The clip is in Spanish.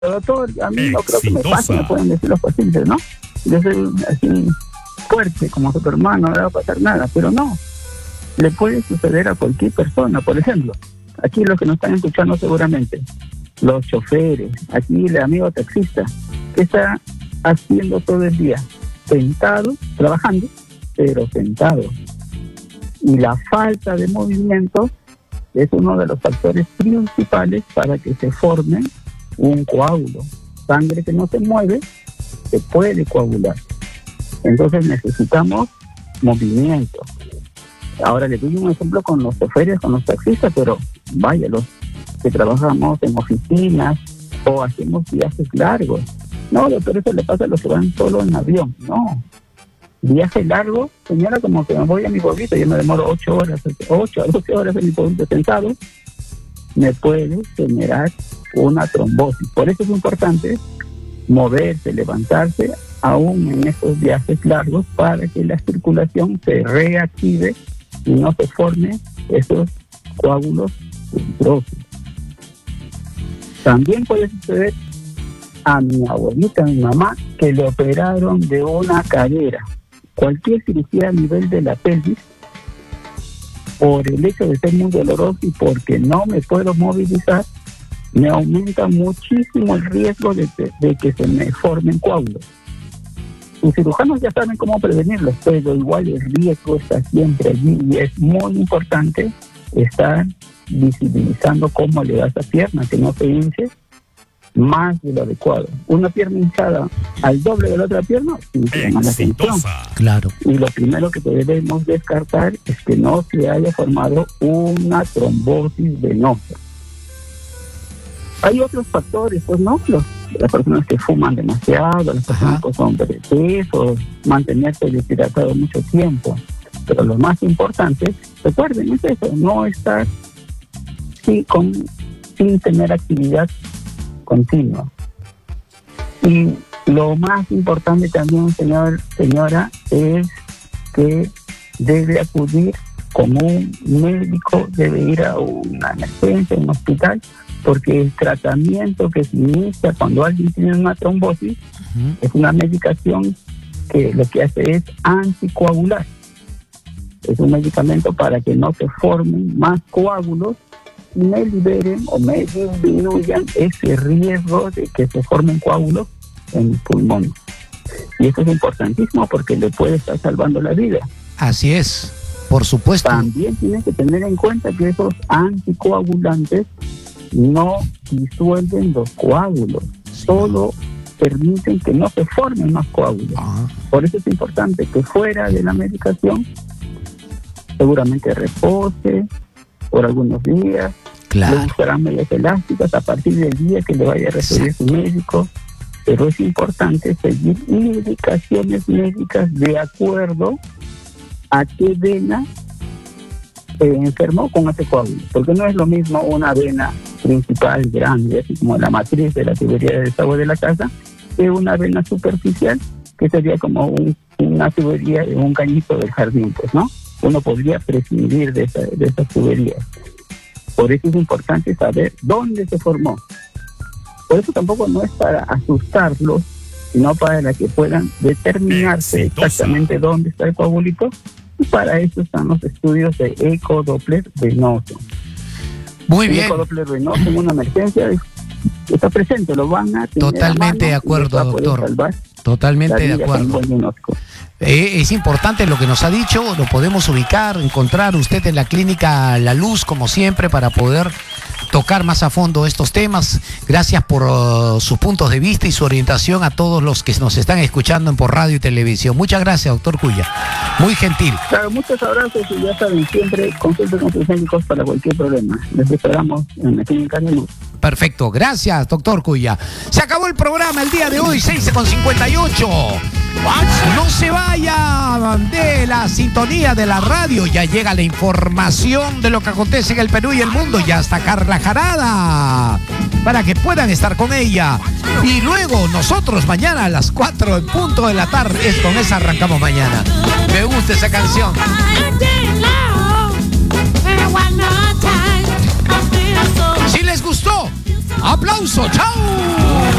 doctor, a mí no creo que me pase, me pueden decir los pacientes, ¿no? Yo soy así fuerte como Superman, no le va a pasar nada, pero no, le puede suceder a cualquier persona. Por ejemplo, aquí los que nos están escuchando seguramente, los choferes, aquí el amigo taxista, que está haciendo todo el día, sentado, trabajando, pero sentado. Y la falta de movimiento es uno de los factores principales para que se forme un coágulo. Sangre que no se mueve, se puede coagular. Entonces necesitamos movimiento. Ahora le doy un ejemplo con los choferes, con los taxistas, pero vaya, los que trabajamos en oficinas o hacemos viajes largos. No, doctor, eso le pasa a los que van solo en avión. No. Viaje largo, señora, como que me voy a mi pueblito, yo me demoro 8 a 12 horas en mi pueblito sentado, me puede generar una trombosis. Por eso es importante moverse, levantarse, aún en estos viajes largos, para que la circulación se reactive y no se formen esos coágulos fibrosos. También puede suceder a mi abuelita, a mi mamá, que le operaron de una cadera. Cualquier cirugía a nivel de la pelvis, por el hecho de ser muy doloroso y porque no me puedo movilizar, me aumenta muchísimo el riesgo de que se me formen coágulos. Los cirujanos ya saben cómo prevenirlos, pero igual el riesgo está siempre allí y es muy importante estar visibilizando cómo le da esa pierna, que no se hinche más de lo adecuado. Una pierna hinchada al doble de la otra pierna, claro. Y lo primero que debemos descartar es que no se haya formado una trombosis venosa. Hay otros factores, pues no, las personas que fuman demasiado, las personas que son sobrepeso, mantenerse deshidratado mucho tiempo. Pero lo más importante, recuerden, es eso, no estar sin tener actividad continua. Y lo más importante también, señora, es que debe acudir como un médico, debe ir a una emergencia, a un hospital, porque el tratamiento que se inicia cuando alguien tiene una trombosis es una medicación que lo que hace es anticoagular. Es un medicamento para que no se formen más coágulos y me liberen o me disminuyan ese riesgo de que se formen coágulos en el pulmón. Y eso es importantísimo porque le puede estar salvando la vida. Así es, por supuesto. También tiene que tener en cuenta que esos anticoagulantes no disuelven los coágulos, solo permiten que no se formen más coágulos. Por eso es importante que fuera de la medicación seguramente repose por algunos días, claro. Le usarán medias elásticas a partir del día que le vaya a referir su médico, pero es importante seguir indicaciones médicas de acuerdo a qué vena se enfermó con ese coágulo, porque no es lo mismo una vena principal grande, así como la matriz de la tubería de desagüe de la casa, que una vena superficial, que sería como una tubería de un cañito del jardín, pues, ¿no? Uno podría prescindir de esas tuberías. Por eso es importante saber dónde se formó. Por eso tampoco no es para asustarlos, sino para que puedan determinarse exactamente dónde está el coagulito, y para eso están los estudios de ecodoppler venoso. Muy bien. El ecodoppler venoso en una emergencia está presente, lo van a tener. Totalmente de acuerdo, doctor. Totalmente de acuerdo. Es importante lo que nos ha dicho, lo podemos ubicar, encontrar usted en la clínica La Luz, como siempre, para poder tocar más a fondo estos temas. Gracias por sus puntos de vista y su orientación a todos los que nos están escuchando por radio y televisión. Muchas gracias, doctor Cuya. Muy gentil. Claro, muchos abrazos y ya saben, siempre consulten con sus médicos para cualquier problema. Les esperamos en la clínica La Luz. Perfecto, gracias, doctor Cuya. Se acabó el programa el día de hoy, 6:58. No se vaya de la sintonía de la radio, ya llega la información de lo que acontece en el Perú y el mundo. Ya está Carla Jarada, para que puedan estar con ella. Y luego nosotros mañana a las 4 en punto de la tarde. Con esa arrancamos mañana. Me gusta esa canción. Si les gustó, ¡Aplauso! ¡Chao!